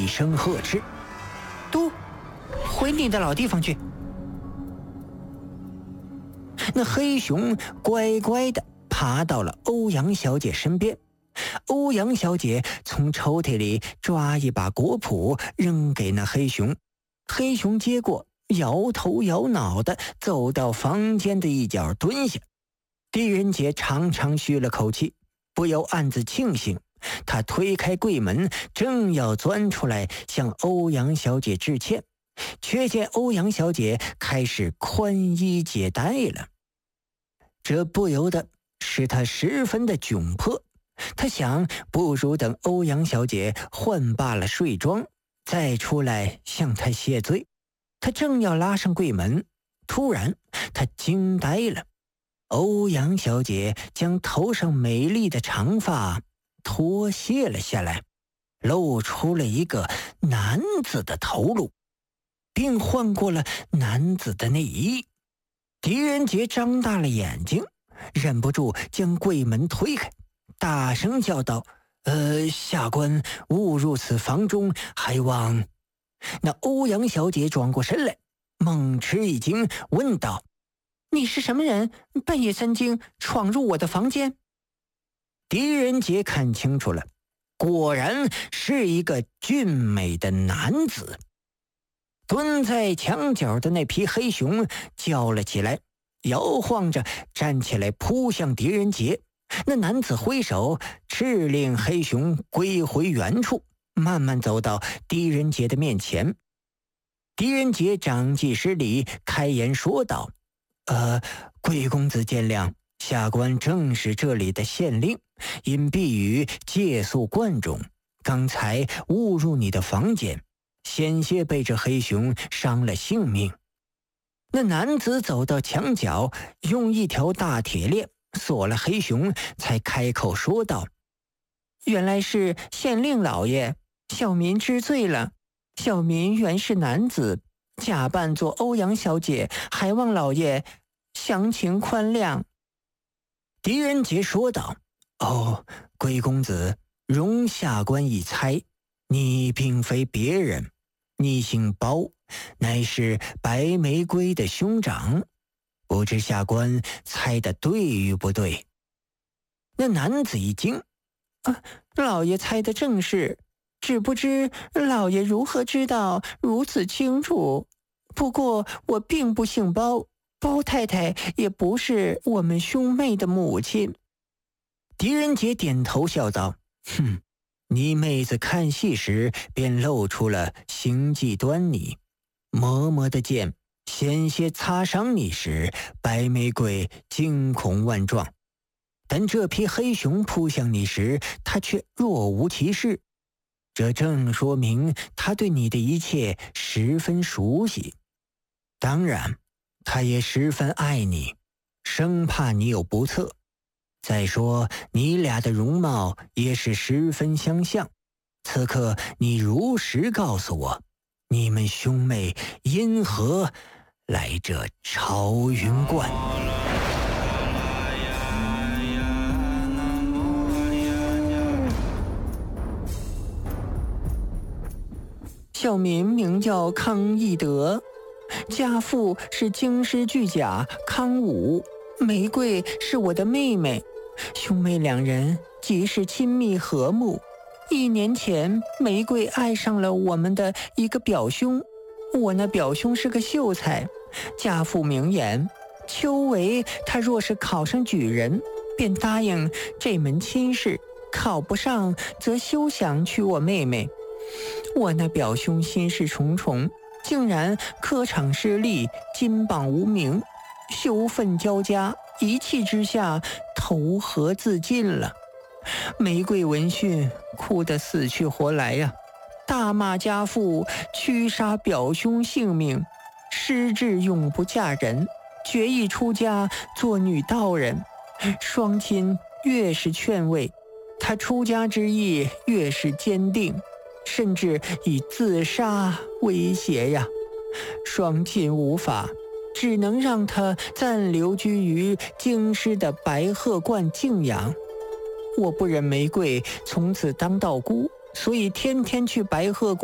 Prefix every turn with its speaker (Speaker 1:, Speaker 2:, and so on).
Speaker 1: 一声呵斥：“嘟，回你的老地方去。”那黑熊乖乖地爬到了欧阳小姐身边。欧阳小姐从抽屉里抓一把果脯扔给那黑熊，黑熊接过，摇头摇脑地走到房间的一角蹲下。狄仁杰长长吁了口气，不由暗自庆幸。他推开柜门，正要钻出来向欧阳小姐致歉，却见欧阳小姐开始宽衣解带了。这不由得使他十分的窘迫。他想，不如等欧阳小姐换罢了睡装，再出来向她谢罪。他正要拉上柜门，突然他惊呆了。欧阳小姐将头上美丽的长发脱卸了下来，露出了一个男子的头颅，并换过了男子的内衣。狄仁杰张大了眼睛，忍不住将柜门推开，大声叫道：“下官误入此房中，还望……”那欧阳小姐转过身来，猛吃一惊，问道：“你是什么人？半夜三更闯入我的房间？”狄仁杰看清楚了，果然是一个俊美的男子。蹲在墙角的那匹黑熊叫了起来，摇晃着站起来扑向狄仁杰。那男子挥手斥令黑熊归回原处，慢慢走到狄仁杰的面前。狄仁杰长记失礼，开言说道：“贵公子见谅，下官正是这里的县令，因避雨借宿观中，刚才误入你的房间，险些被这黑熊伤了性命。”那男子走到墙角，用一条大铁链锁了黑熊，才开口说道：“原来是县令老爷，小民知罪了。小民原是男子，假扮作欧阳小姐，还望老爷详情宽谅。”狄仁杰说道：“贵公子，容下官一猜，你并非别人，你姓包，乃是白玫瑰的兄长，不知下官猜的对与不对？”那男子一惊：“老爷猜的正是，只不知老爷如何知道如此清楚？不过我并不姓包，包太太也不是我们兄妹的母亲。”狄仁杰点头笑道：“你妹子看戏时便露出了行迹端倪，嬷嬷的剑险些擦伤你时，白玫瑰惊恐万状，但这匹黑熊扑向你时，他却若无其事。这正说明他对你的一切十分熟悉。当然，他也十分爱你，生怕你有不测。再说，你俩的容貌也是十分相像。此刻你如实告诉我，你们兄妹因何来这朝云观？”小民名叫康义德，家父是京师巨甲康武，玫瑰是我的妹妹，兄妹两人极是亲密和睦。1年前，玫瑰爱上了我们的一个表兄，我那表兄是个秀才，家父明言，秋闱他若是考上举人，便答应这门亲事，考不上则休想娶我妹妹。我那表兄心事重重，竟然科场失利，金榜无名，羞愤交加，一气之下投河自尽了。玫瑰闻讯，哭得死去活来呀，大骂家父屈杀表兄性命，失志永不嫁人，决意出家做女道人。双亲越是劝慰，他出家之意越是坚定，甚至以自杀威胁呀。双亲无法，只能让他暂留居于京师的白鹤观静养。我不忍玫瑰从此当道姑，所以天天去白鹤观